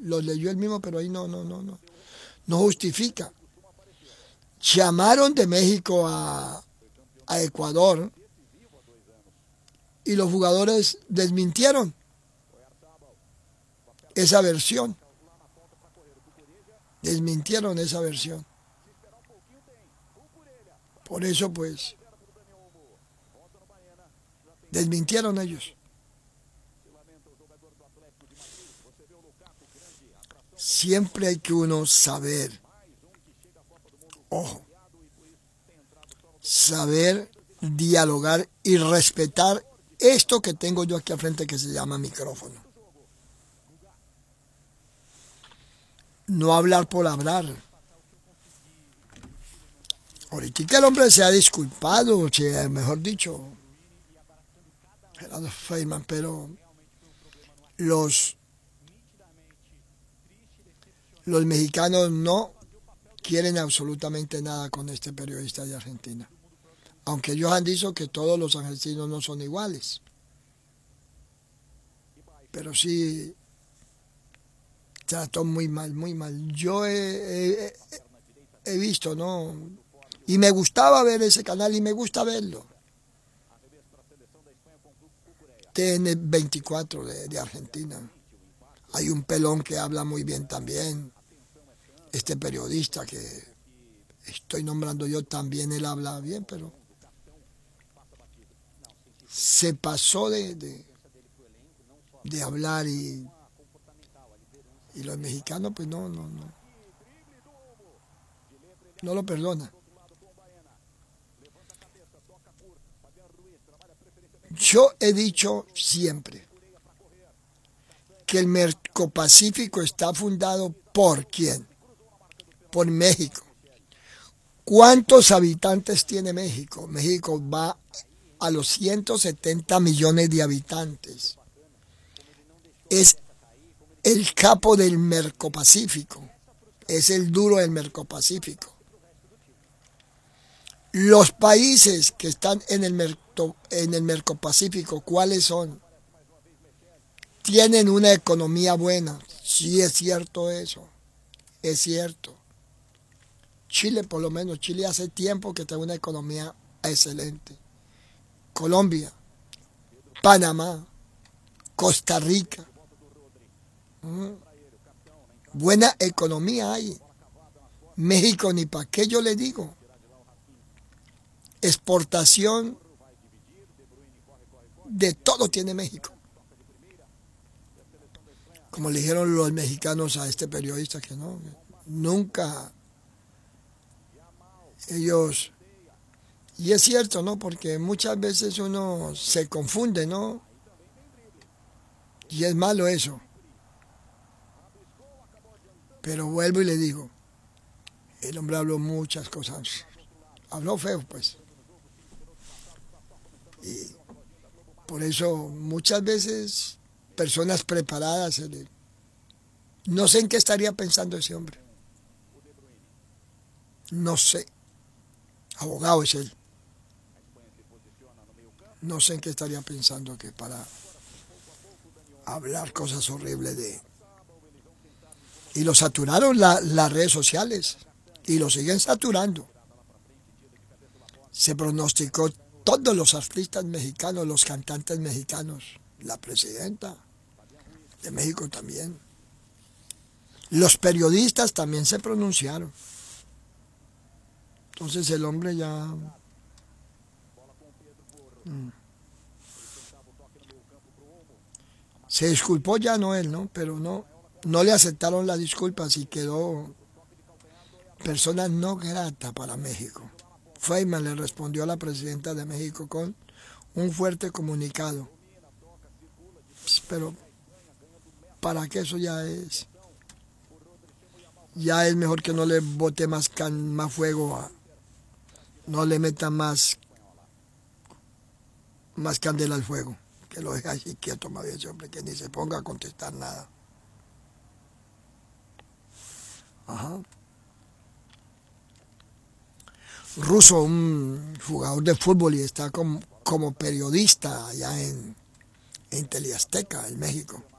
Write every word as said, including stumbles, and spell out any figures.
lo leyó él mismo, pero ahí no, no, no, no, no justifica. Llamaron de México a, a Ecuador y los jugadores desmintieron esa versión. Desmintieron esa versión. Por eso, pues, desmintieron ellos. Siempre hay que uno saber, ojo, saber dialogar y respetar esto que tengo yo aquí al frente que se llama micrófono. No hablar por hablar. Ahorita que el hombre se ha disculpado, se, mejor dicho, Gerardo Feynman, pero los, los mexicanos no quieren absolutamente nada con este periodista de Argentina. Aunque ellos han dicho que todos los argentinos no son iguales. Pero sí trató muy mal, muy mal. Yo he, he, he visto, ¿no? Y me gustaba ver ese canal y me gusta verlo. T N veinticuatro de, de Argentina. Hay un pelón que habla muy bien también. Este periodista que estoy nombrando yo también, él habla bien, pero se pasó de, de, de hablar y, y los mexicanos pues no, no, no. No lo perdona. Yo he dicho siempre que el Mercopacífico está fundado por ¿quién? Por México. ¿Cuántos habitantes tiene México? México va a los ciento setenta millones de habitantes. Es el capo del Mercopacífico. Es el duro del Mercopacífico. Los países que están en el, Merco, en el Mercopacífico, ¿cuáles son? Tienen una economía buena. Sí, es cierto eso. Es cierto. Chile, por lo menos, Chile hace tiempo que tiene una economía excelente. Colombia, Panamá, Costa Rica. ¿Mm? Buena economía hay. México, ni para qué yo le digo. Exportación de todo tiene México. Como le dijeron los mexicanos a este periodista que no, nunca ellos, y es cierto, ¿no? Porque muchas veces uno se confunde, ¿no? Y es malo eso. Pero vuelvo y le digo, el hombre habló muchas cosas. Habló feo, pues. Y por eso muchas veces personas preparadas, no sé en qué estaría pensando ese hombre. No sé. Abogado es él. No sé en qué estaría pensando que para hablar cosas horribles de... Y lo saturaron la, las redes sociales. Y lo siguen saturando. Se pronosticó todos los artistas mexicanos, los cantantes mexicanos, la presidenta de México también. Los periodistas también se pronunciaron. Entonces el hombre ya... Mm. Se disculpó ya no él, ¿no? Pero no, no le aceptaron las disculpas y quedó persona no grata para México. Feynman le respondió a la presidenta de México con un fuerte comunicado. Pero para qué eso ya es... Ya es mejor que no le bote más, can, más fuego, a, no le meta más, más candela al fuego. Que lo deje así quieto más bien ese hombre, que ni se ponga a contestar nada. Ajá. Russo, un jugador de fútbol y está como, como periodista allá en, en Teleazteca, en México.